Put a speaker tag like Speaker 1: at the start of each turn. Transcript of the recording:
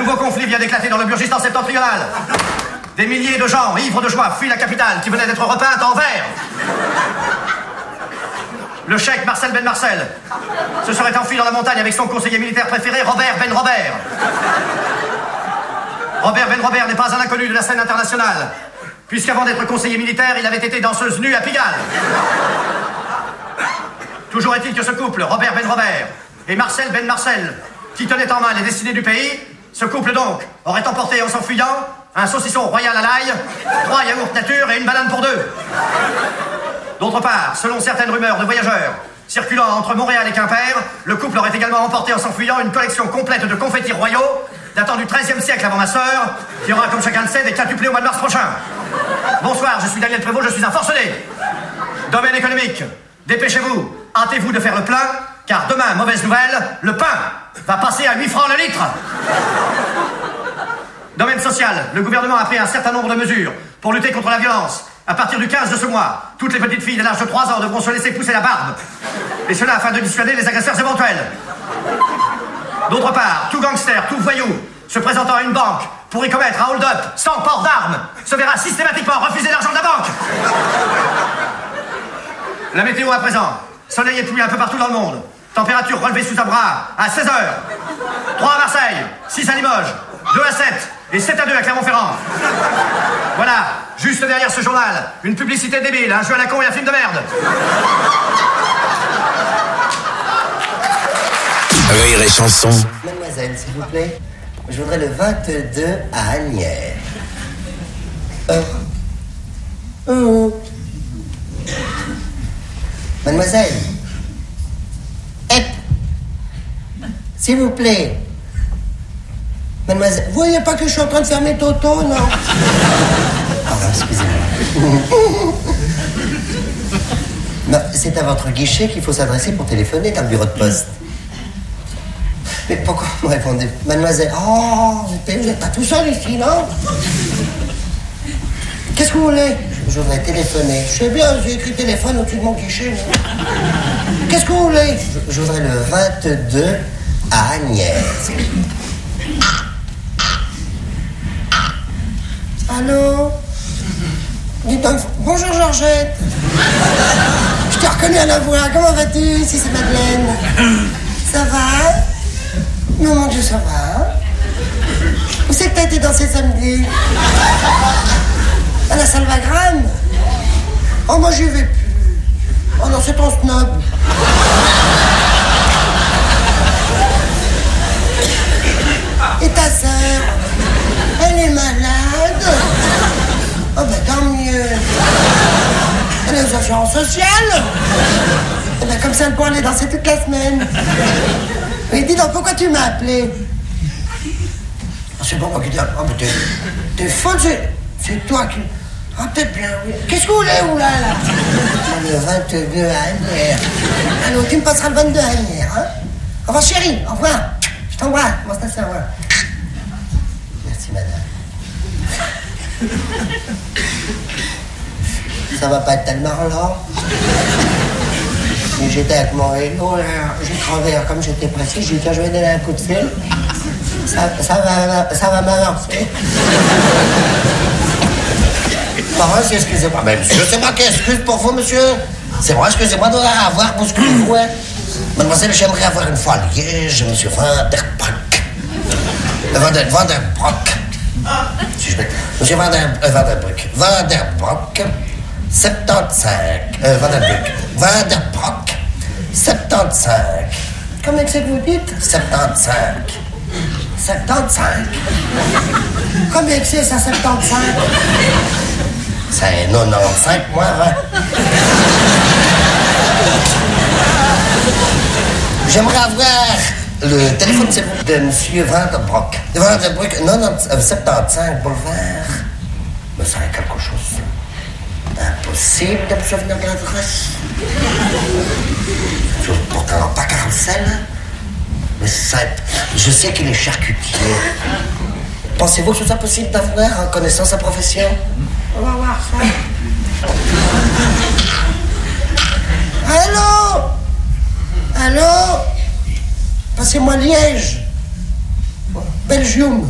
Speaker 1: nouveau conflit vient d'éclater dans le Burgistan septentrional. Des milliers de gens, ivres de joie, fuient la capitale qui venait d'être repeinte en vert. Le cheikh Marcel Ben Marcel se serait enfui dans la montagne avec son conseiller militaire préféré, Robert Ben Robert. Robert Ben Robert n'est pas un inconnu de la scène internationale, puisqu'avant d'être conseiller militaire, il avait été danseuse nue à Pigalle. Toujours est-il que ce couple, Robert Ben Robert et Marcel Ben Marcel, qui tenait en main les destinées du pays, ce couple donc aurait emporté en s'enfuyant un saucisson royal à l'ail, 3 yaourts nature et une banane pour 2. D'autre part, selon certaines rumeurs de voyageurs circulant entre Montréal et Quimper, le couple aurait également emporté en s'enfuyant une collection complète de confettis royaux datant du XIIIe siècle avant ma sœur, qui aura, comme chacun le sait, des quintuplés au mois de mars prochain. Bonsoir, je suis Daniel Prévost, je suis un forcené. Domaine économique, dépêchez-vous, hâtez-vous de faire le plein, car demain, mauvaise nouvelle, le pain va passer à 8 francs le litre. Domaine social, le gouvernement a pris un certain nombre de mesures pour lutter contre la violence. À partir du 15 de ce mois, toutes les petites filles de l'âge de 3 ans devront se laisser pousser la barbe. Et cela afin de dissuader les agresseurs éventuels. D'autre part, tout gangster, tout voyou se présentant à une banque pour y commettre un hold-up sans port d'armes se verra systématiquement refuser l'argent de la banque. La météo à présent. Soleil et pluie un peu partout dans le monde. Température relevée sous un bras à 16h. 3 à Marseille, 6 à Limoges, 2 à 7 et 7 à 2 à Clermont-Ferrand. Voilà, juste derrière ce journal, une publicité débile, un jeu à la con et un film de merde.
Speaker 2: Rire et chanson.
Speaker 3: Mademoiselle, s'il vous plaît, je voudrais le 22 à Asnières. Mademoiselle. S'il vous plaît. Mademoiselle, vous voyez pas que je suis en train de fermer Toto, non? Pardon, excusez-moi. Non, c'est à votre guichet qu'il faut s'adresser pour téléphoner dans le bureau de poste. Mais pourquoi vous me répondez? Mademoiselle, vous n'êtes pas tout seul ici, non? Qu'est-ce que vous voulez? Je voudrais téléphoner. Je sais bien, j'ai écrit téléphone au-dessus de mon guichet. Qu'est-ce que vous voulez? Je voudrais le 22 à Agnès. Allô? Dis donc, bonjour Georgette. Je t'ai reconnu à la voix. Comment vas-tu? Si c'est Madeleine. Ça va? Non, mon Dieu, ça va. Où c'est que t'as été danser samedi? À la Salvagram? Oh, moi, j'y vais plus. Oh non, c'est ton snob. Et ta sœur? Elle est malade? Oh, ben tant mieux. Elle est aux assurances sociales? Eh ben, comme ça, elle pourra aller danser toute la semaine. Mais dis donc, pourquoi tu m'as appelé? C'est bon, moi qui t'ai appelé. Oh, mais t'es folle, c'est toi qui... Ah, peut-être bien, oui. Qu'est-ce que vous voulez, là? Le 22 à Asnières. Alors, tu me passeras le 22 à Asnières, hein? Au revoir, chérie. Au revoir. Je t'embrasse. Comment ça, au revoir. Merci, madame. Ça va pas être tellement lent. J'étais avec mon vélo, là, j'ai crevé, comme j'étais pressé, j'ai dit que je vais donner un coup de fil. Ça va m'avancer. Pardon, excusez-moi. Mais monsieur, c'est moi qui excuse pour vous, monsieur. C'est moi, excusez-moi de avoir bousculé vous, hein. Mademoiselle, j'aimerais avoir une fois à Liège, monsieur Vanderbroek. Vanderbroek. Si je mets... Monsieur Vanderbroek. Vanderbroek. 75. Vanderbroek. 75. Comment c'est que vous dites? 75. 75. Combien que c'est, ça, 75? C'est 95 moins 20. J'aimerais avoir le téléphone de monsieur Vanderbroek. Vanderbroek, 75 boulevard. Me serait quelque chose impossible de me souvenir de l'adresse. Pourtant, pas carrousel. Mais je sais qu'il est charcutier. Pensez-vous que ce soit possible d'avoir en connaissant sa profession? On va voir ça. Allô? Allô? Passez-moi Liège. Belgium.